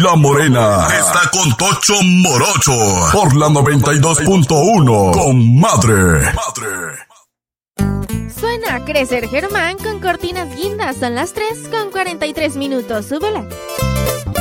La Morena está con Tocho Morocho por la 92.1 con Madre. Suena Crecer Germán con cortinas guindas. Son las 3:43. Súbela.